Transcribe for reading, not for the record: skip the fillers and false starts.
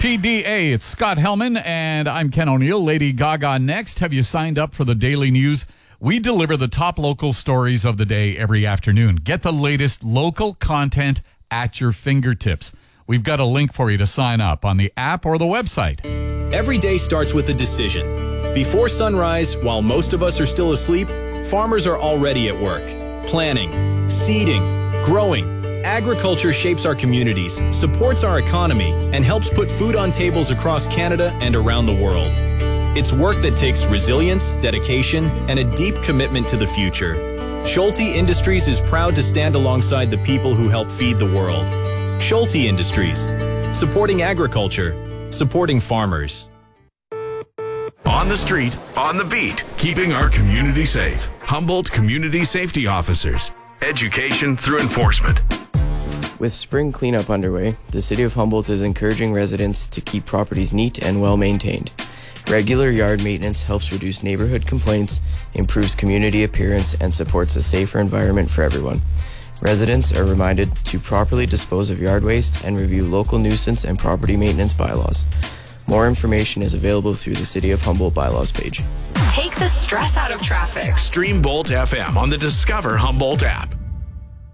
PDA, it's Scott Hellman, and I'm Ken O'Neill. Lady Gaga next. Have you signed up for the daily news? We deliver the top local stories of the day every afternoon. Get the latest local content at your fingertips. We've got a link for you to sign up on the app or the website. Every day starts with a decision. Before sunrise, while most of us are still asleep, farmers are already at work. Planning, seeding, growing. Agriculture shapes our communities, supports our economy, and helps put food on tables across Canada and around the world. It's work that takes resilience, dedication, and a deep commitment to the future. Schulte Industries is proud to stand alongside the people who help feed the world. Schulte Industries, supporting agriculture, supporting farmers. On the street, on the beat, keeping our community safe. Humboldt Community Safety Officers. Education through enforcement. With spring cleanup underway, the City of Humboldt is encouraging residents to keep properties neat and well maintained. Regular yard maintenance helps reduce neighborhood complaints, improves community appearance, and supports a safer environment for everyone. Residents are reminded to properly dispose of yard waste and review local nuisance and property maintenance bylaws. More information is available through the City of Humboldt bylaws page. Take the stress out of traffic. Stream Bolt FM on the Discover Humboldt app.